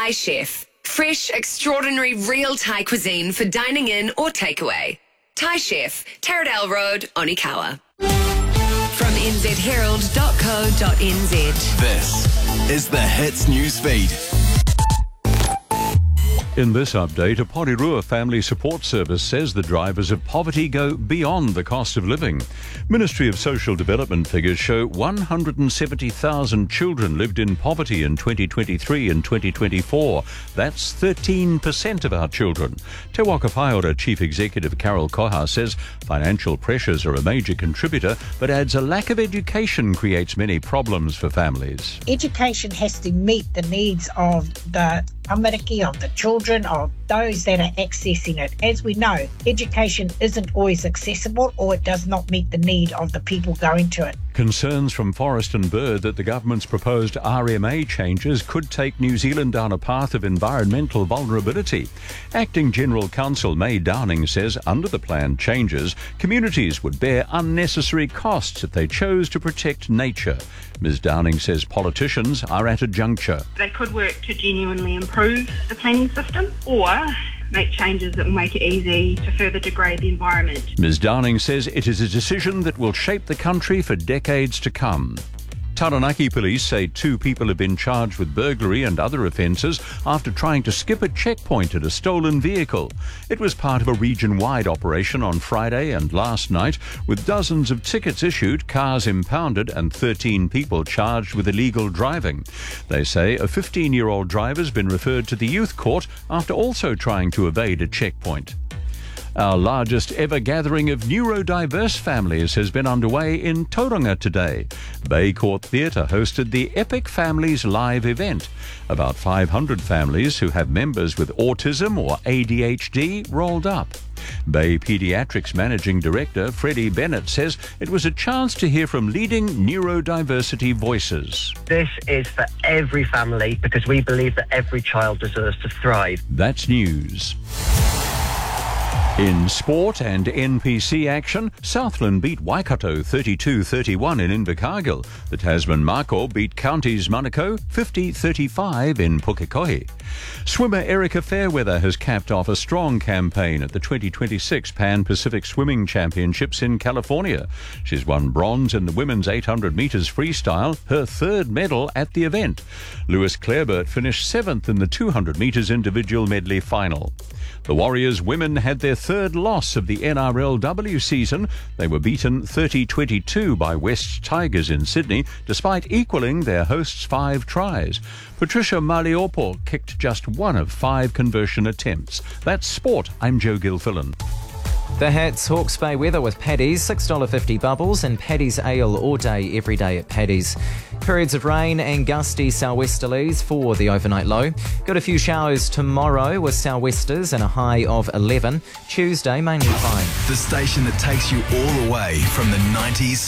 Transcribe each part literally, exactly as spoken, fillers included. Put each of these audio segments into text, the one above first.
Thai Chef. Fresh, extraordinary, real Thai cuisine for dining in or takeaway. Thai Chef, Taradale Road, Onikawa. From n z herald dot co dot n z. This is the Hits News Feed. In this update, a Porirua Family Support Service says the drivers of poverty go beyond the cost of living. Ministry of Social Development figures show one hundred seventy thousand children lived in poverty in twenty twenty-three and twenty twenty-four. That's thirteen percent of our children. Te Waka Whaiora Chief Executive Carol Koha says financial pressures are a major contributor, but adds a lack of education creates many problems for families. Education has to meet the needs of the tamariki, of the children, of those that are accessing it. As we know, education isn't always accessible, or it does not meet the need of the people going to it. Concerns from Forest and Bird that the government's proposed R M A changes could take New Zealand down a path of environmental vulnerability. Acting General Counsel May Downing says under the planned changes, communities would bear unnecessary costs if they chose to protect nature. Miz Downing says politicians are at a juncture. They could work to genuinely improve the planning system, or make changes that will make it easy to further degrade the environment. Miz Downing says it is a decision that will shape the country for decades to come. Taranaki police say two people have been charged with burglary and other offences after trying to skip a checkpoint at a stolen vehicle. It was part of a region-wide operation on Friday and last night, with dozens of tickets issued, cars impounded and thirteen people charged with illegal driving. They say a fifteen-year-old driver's been referred to the youth court after also trying to evade a checkpoint. Our largest ever gathering of neurodiverse families has been underway in Tauranga today. Bay Court Theatre hosted the Epic Families Live event. About five hundred families who have members with autism or A D H D rolled up. Bay Paediatrics Managing Director Freddie Bennett says it was a chance to hear from leading neurodiversity voices. This is for every family because we believe that every child deserves to thrive. That's news. In sport and N P C action, Southland beat Waikato thirty-two thirty-one in Invercargill. The Tasman Mako beat Counties Manukau fifty thirty-five in Pukekohe. Swimmer Erica Fairweather has capped off a strong campaign at the twenty twenty-six Pan-Pacific Swimming Championships in California. She's won bronze in the women's eight hundred metres freestyle, her third medal at the event. Lewis Clareburt finished seventh in the two hundred metres individual medley final. The Warriors women had their third loss of the N R L W season. They were beaten thirty twenty-two by West Tigers in Sydney, despite equalling their hosts' five tries. Patricia Maliopo kicked just one of five conversion attempts. That's sport. I'm Joe Gilfillan. The Hats Hawke's Bay weather with Paddy's, six dollars fifty bubbles and Paddy's Ale all day, every day at Paddy's. Periods of rain and gusty sou'westerlies for the overnight low. Got a few showers tomorrow with sou'westers and a high of eleven. Tuesday, mainly fine. The station that takes you all the way from the nineties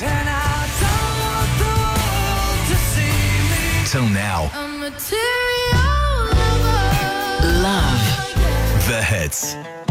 till now. Love the hits.